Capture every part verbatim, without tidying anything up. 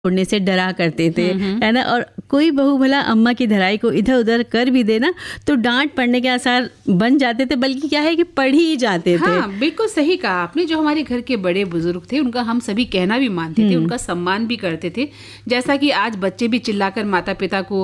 छोड़ने से डरा करते थे, है ना। और कोई बहू भला अम्मा की धराई को इधर उधर कर भी देना तो डांट पड़ने के आसार बन जाते थे, बल्कि क्या है कि पढ़ ही जाते थे। हाँ, बिल्कुल सही कहा आपने। जो हमारे घर के बड़े बुजुर्ग थे उनका हम सभी कहना भी मानते थे, उनका सम्मान भी करते थे। जैसा कि आज बच्चे भी चिल्लाकर माता पिता को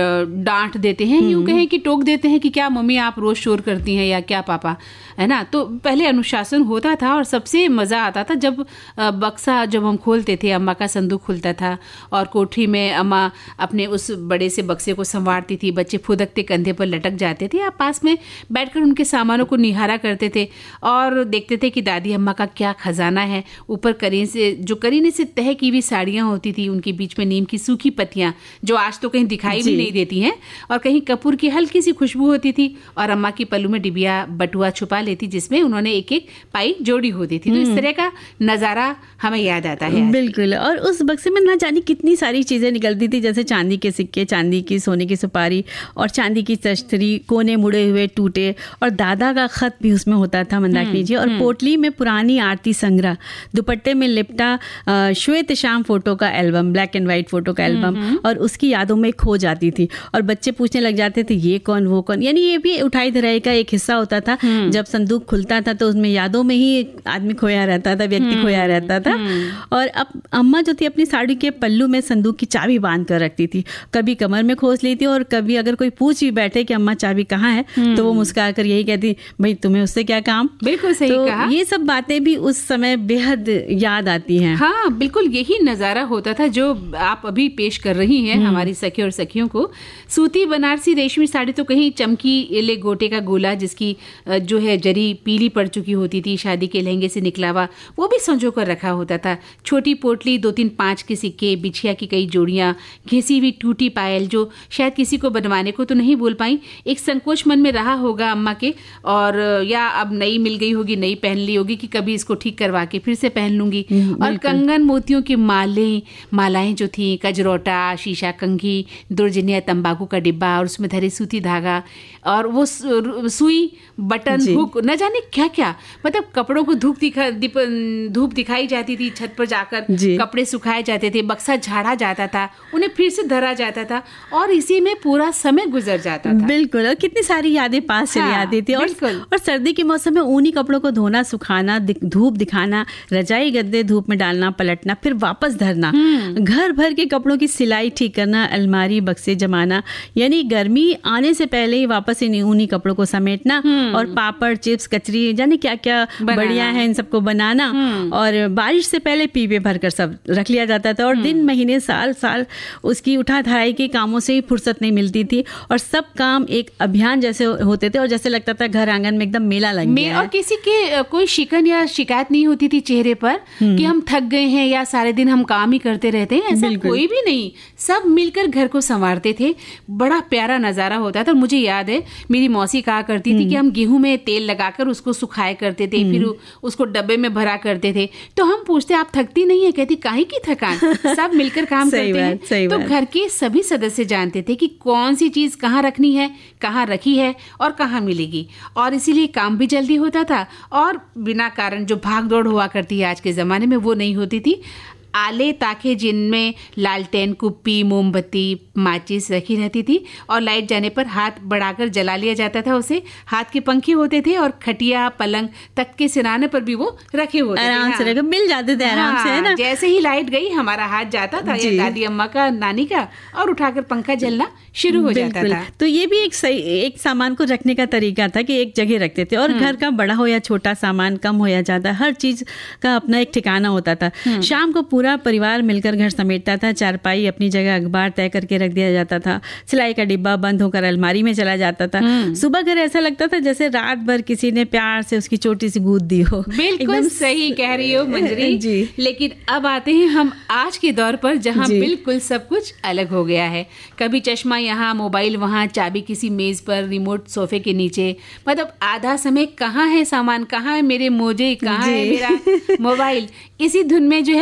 डांट देते हैं, यूं कहें कि टोक देते हैं कि क्या मम्मी आप रोज शोर करती हैं या क्या पापा, है ना। तो पहले अनुशासन होता था और सबसे मजा आता था जब बक्सा जब हम खोलते थे, अम्मा का संदूक खुलता था और कोठरी में अम्मा अपने उस बड़े से बक्से को संवारती थी, बच्चे फुदकते कंधे पर लटक जाते थे, आप पास में बैठकर उनके सामानों को निहारा करते थे और देखते थे कि दादी अम्मा का क्या खजाना है। ऊपर करीने से जो करीने से तह की भी साड़ियाँ होती थी, उनके बीच में नीम की सूखी पत्तियाँ जो आज तो कहीं दिखाई भी नहीं देती हैं, और कहीं कपूर की हल्की सी खुशबू होती थी, और अम्मा की पल्लू में डिबिया बटुआ छुपा लेती जिसमें उन्होंने एक एक पाई जोड़ी होती थी। तो इस तरह का नजारा हमें याद आता है। बिल्कुल। और उस बक्से में ना जाने कितनी सारी चीजें निकलती थी, जैसे चांदी के सिक्के, चांदी की सोने की सुपारी और चांदी की तश्तरी, कोने मुड़े हुए टूटे, और दादा का खत भी उसमें होता था, मंदाकिनी जी। और पोटली में पुरानी आरती संग्रह, दुपट्टे में लिपटा श्वेत श्याम फोटो का album, black and white photo का एल्बम, और उसकी यादों में खो जाती थी। और बच्चे पूछने लग जाते थे ये कौन वो कौन, यानी ये भी उठाई धराई का एक हिस्सा होता था। जब संदूक खुलता था तो उसमें यादों में ही आदमी खोया रहता था, व्यक्ति खोया रहता था। और अब अम्मा जो थी अपनी साड़ी के पल्लू में संदूक की चाबी बांध कर रखती थी, कभी कमर में खोस लेती, और कभी अगर कोई पूछ भी बैठे कि अम्मा चाबी कहाँ है तो वो मुस्कुरा कर यही कहती, भाई तुम्हें उससे क्या काम। बिल्कुल सही तो कहा। ये सब बातें भी उस समय बेहद याद आती हैं। हाँ, बिल्कुल यही नजारा होता था जो आप अभी पेश कर रही हैं हमारी सखी और सखियों को। सूती बनारसी रेशमी साड़ी तो कहीं चमकी एले गोटे का गोला जिसकी जो है जरी पीली पड़ चुकी होती थी, शादी के लहंगे से निकला हुआ, वो भी संजो कर रखा होता था। छोटी पोटली, दो तीन पाँच के सिक्के, बिछिया की कई जोड़ियाँ, घिसी हुई टूटी पायल जो शायद किसी को बनवाने को तो नहीं बोल पाई, एक संकोच मन में रहा होगा अम्मा के, और या अब नई मिल गई होगी, नई पहन ली होगी कि कभी इसको ठीक करवा के फिर से पहन लूंगी। और कंगन मोतियों की मालें मालाएं जो थी, कजरोटा, शीशा कंघी, दुर्जनिया तंबाकू का डिब्बा और उसमें धरे सूती धागा, और वो सुई, बटन, हुक, न जाने क्या क्या, मतलब कपड़ों को धूप दिखा धूप दिखाई जाती थी, छत पर जाकर कपड़े सुखाए जाते थे, बक्सा झाड़ा जाता था, उन्हें फिर से धरा जाता था, और इसी में पूरा समय गुजर जाता था। बिल्कुल। और कितनी सारी यादें पास चली हाँ, आती थी। और, और सर्दी के मौसम में ऊनी कपड़ों को धोना, सुखाना, धूप दिखाना, रजाई गद्दे धूप में डालना, पलटना, फिर वापस धरना, घर भर के कपड़ों की सिलाई ठीक करना, अलमारी बक्से जमाना, यानी गर्मी आने से पहले ही वापस इन ऊनी कपड़ों को समेटना, और पापड़, चिप्स, कचरी, जाने क्या क्या बढ़िया है इन सबको बनाना। और बारिश से पहले पीपे भरकर सब रख लिया जाता था, और दिन महीने साल साल उसकी उठा धराई के कामों से ही फुर्सत नहीं मिलती थी, और सब काम एक अभियान जैसे होते थे, और जैसे लगता था घर आंगन में एकदम मेला लग गया है। और किसी के कोई शिकन या शिकायत नहीं होती थी चेहरे पर कि हम थक गए हैं या सारे दिन हम काम ही करते रहते हैं, ऐसा कोई भी नहीं। सब मिलकर घर को संवारते थे, बड़ा प्यारा नजारा होता था। मुझे याद है मेरी मौसी कहा करती थी कि हम गेहूं में तेल लगाकर उसको सुखाए करते थे, फिर उसको डब्बे में भरा करते थे। तो हम पूछते आप थकती नहीं है? कहती काहे की थकान, सब मिलकर काम करते हैं। तो घर के सभी सदस्य जानते थे कि कौन सी चीज कहाँ रखनी है, कहाँ रखी है और कहाँ मिलेगी, और इसीलिए काम भी जल्दी होता था, और बिना कारण जो भाग दौड़ हुआ करती है आज के जमाने में वो नहीं होती थी। आले ताके जिनमें लालटेन, कुप्पी, मोमबत्ती, माचिस रखी रहती थी, और लाइट जाने पर हाथ बढ़ाकर जला लिया जाता था उसे। हाथ के पंखे होते थे, और खटिया, पलंग, तख्त के सिराने पर भी वो रखे होते थे, आराम से मिल जाते थे आराम से, है ना। जैसे ही लाइट गई हमारा हाथ जाता था या दादी अम्मा का, नानी का, और उठाकर पंखा जलना शुरू हो जाता था। तो ये भी एक सही एक सामान को रखने का तरीका था कि एक जगह रखते थे, और घर का बड़ा हो या छोटा सामान, कम हो या ज्यादा, हर चीज का अपना एक ठिकाना होता था। शाम को पूरा परिवार मिलकर घर समेटता था, चारपाई अपनी जगह, अखबार तय करके रख दिया जाता था, सिलाई का डिब्बा बंद होकर अलमारी में चला जाता था। सुबह घर ऐसा लगता था जैसे रात भर किसी ने प्यार से उसकी छोटी सी गूंद दी हो। बिल्कुल सही कह रही हो मंजरी जी। लेकिन अब आते हैं हम आज के दौर पर, जहाँ बिल्कुल सब कुछ अलग हो गया है। कभी चश्मा यहाँ, मोबाइल वहाँ, चाबी किसी मेज पर, रिमोट सोफे के नीचे, मतलब आधा समय कहाँ है सामान, कहाँ है मेरे मोजे, कहाँ है मेरा मोबाइल, इसी धुन में जो है पूरे घर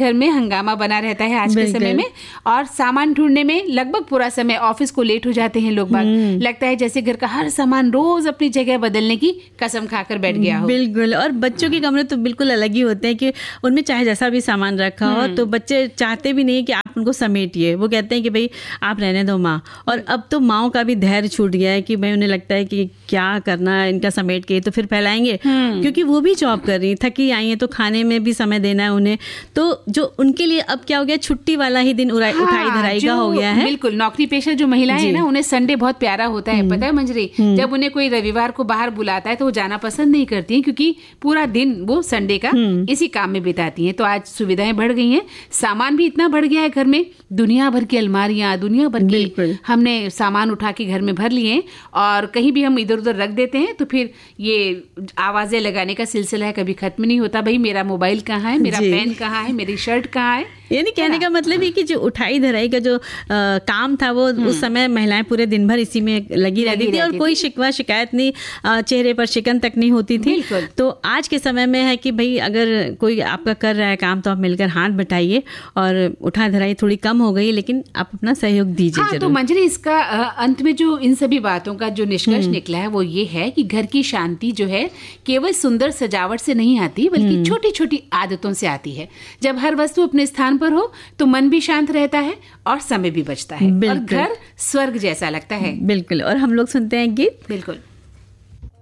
घर में हंगामा बना रहता है आज के समय में, और सामान ढूंढने में लगभग पूरा समय, ऑफिस को लेट हो जाते हैं लोग बाग, लगता है जैसे घर का हर सामान रोज अपनी जगह बदलने की कसम खाकर बैठ गया हो। बिल्कुल, और बच्चों के कमरे तो बिल्कुल अलग ही होते हैं कि उनमें चाहे जैसा भी सामान रखा हो तो बच्चे चाहते भी नहीं कि आप उनको समेटिए, वो कहते हैं कि भाई आप रहने दो माँ। और अब तो माँओं का भी धैर्य छूट गया है कि भाई उन्हें लगता है कि क्या करना है इनका, समेट के तो फिर फैलाएंगे, क्योंकि वो भी जॉब कर रही, थकी आई है तो खाने में भी समय देना है उन्हें। तो जो उनके लिए अब क्या हो गया, छुट्टी वाला ही दिन उठाई धराई का हो गया है। बिल्कुल, नौकरी पेशा जो महिलाएं हैं ना, उन्हें संडे बहुत प्यारा होता है, पता है मंजरी। जब उन्हें कोई रविवार को बाहर बुलाता है तो वो जाना पसंद नहीं करती हैं, क्योंकि पूरा दिन वो संडे का इसी काम में बिताती हैं। तो आज सुविधाएं बढ़ गई हैं, सामान भी इतना बढ़ गया है घर में, दुनिया भर की अलमारियां, दुनिया भर के हमने सामान उठा के घर में भर लिए, और कहीं भी हम इधर उधर रख देते हैं तो फिर ये आवाजें लगाने का सिलसिला है, कभी खत्म नहीं होता। भाई मेरा मोबाइल कहाँ है, मेरा पेन कहाँ है, मेरी शर्ट कहाँ है। यानी कहने का मतलब है कि जो उठाई धराई का जो आ, काम था वो उस समय महिलाएं पूरे दिन भर इसी में लगी रहती थी, और कोई शिकवा शिकायत नहीं, चेहरे पर शिकन तक नहीं होती थी। तो आज के समय में है कि भाई अगर कोई आपका कर रहा है काम तो आप मिलकर हाथ बटाइए, और उठा धराई थोड़ी कम हो गई लेकिन आप अपना सहयोग दीजिए। हाँ, तो मंजरी इसका अंत में जो इन सभी बातों का जो निष्कर्ष निकला है वो ये है कि घर की शांति जो है केवल सुंदर सजावट से नहीं आती, बल्कि छोटी छोटी आदतों से आती है। जब हर वस्तु अपने स्थान पर हो तो मन भी शांत रहता है और समय भी बचता है, और घर स्वर्ग जैसा लगता है। बिल्कुल, और हम लोग सुनते हैं गीत। बिल्कुल।